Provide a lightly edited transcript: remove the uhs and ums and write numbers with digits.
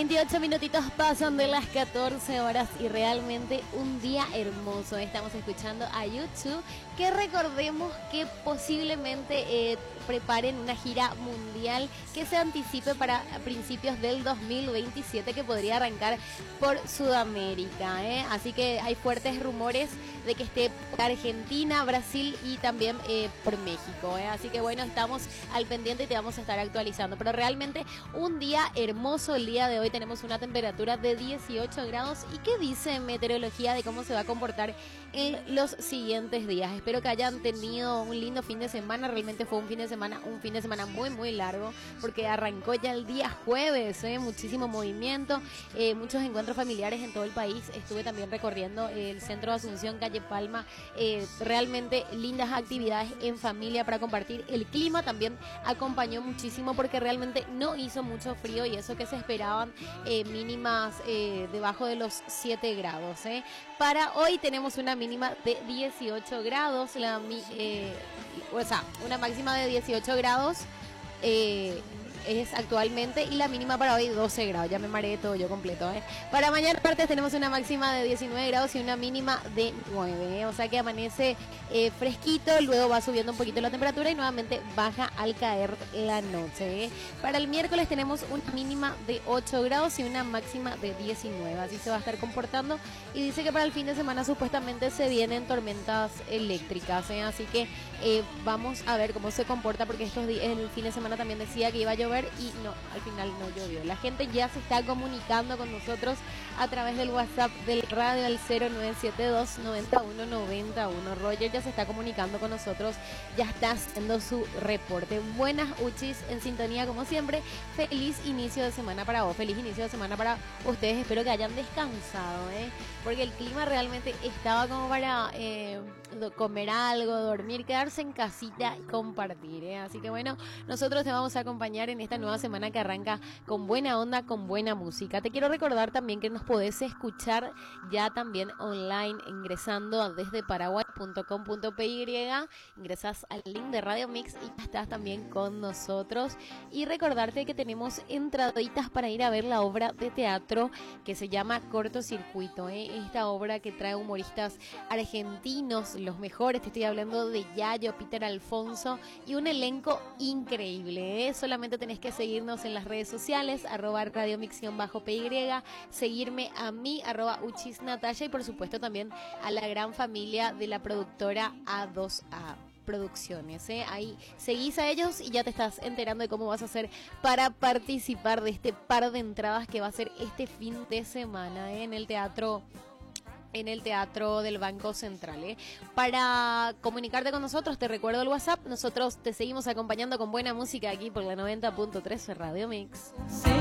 28 minutitos pasan de las 14 horas y realmente un día hermoso. Estamos escuchando a YouTube, que recordemos que posiblemente preparen una gira mundial que se anticipe para principios del 2027, que podría arrancar por Sudamérica, ¿eh? Así que hay fuertes rumores de que esté por Argentina, Brasil y también por México, ¿eh? Así que bueno, estamos al pendiente y te vamos a estar actualizando. Pero realmente un día hermoso el día de hoy. Tenemos una temperatura de 18 grados. ¿Y qué dice meteorología de cómo se va a comportar en los siguientes días? Espero que hayan tenido un lindo fin de semana. Realmente fue un fin de semana muy muy largo, porque arrancó ya el día jueves, muchísimo movimiento, muchos encuentros familiares en todo el país. Estuve también recorriendo el centro de Asunción, calle Palma, realmente lindas actividades en familia para compartir. El clima también acompañó muchísimo, porque realmente no hizo mucho frío, y eso que se esperaban mínimas debajo de los 7 grados. Para hoy tenemos una mínima de 18 grados, una máxima de 18 grados es actualmente, y la mínima para hoy 12 grados. Ya me mareé todo yo completo. Para mañana martes tenemos una máxima de 19 grados y una mínima de 9, o sea que amanece fresquito, luego va subiendo un poquito la temperatura y nuevamente baja al caer la noche. Para el miércoles tenemos una mínima de 8 grados y una máxima de 19, así se va a estar comportando, y dice que para el fin de semana supuestamente se vienen tormentas eléctricas, así que vamos a ver cómo se comporta, porque estos días, el fin de semana también decía que iba a llover y no, al final no llovió. La gente ya se está comunicando con nosotros a través del WhatsApp del radio al 0972 9191. Roger ya se está comunicando con nosotros, ya está haciendo su reporte. Buenas Uchis, en sintonía como siempre. Feliz inicio de semana para vos, feliz inicio de semana para ustedes. Espero que hayan descansado, porque el clima realmente estaba como para comer algo, dormir, quedarse en casita y compartir, así que bueno, nosotros te vamos a acompañar en esta nueva semana que arranca con buena onda, con buena música. Te quiero recordar también que nos podés escuchar ya también online ingresando desde paraguay.com.py, ingresas al link de Radio Mix y ya estás también con nosotros. Y recordarte que tenemos entraditas para ir a ver la obra de teatro que se llama Cortocircuito, esta obra que trae humoristas argentinos, los mejores. Te estoy hablando de Yayo, Peter Alfonso y un elenco increíble. Solamente tenés que seguirnos en las redes sociales, @radiomix_py, seguirme a mí, @uchisnatalia, y por supuesto también a la gran familia de la productora A2A Producciones. Ahí seguís a ellos y ya te estás enterando de cómo vas a hacer para participar de este par de entradas que va a ser este fin de semana en el Teatro del Banco Central. Para comunicarte con nosotros, te recuerdo el WhatsApp. Nosotros te seguimos acompañando con buena música aquí por la 90.3 Radio Mix. Sí.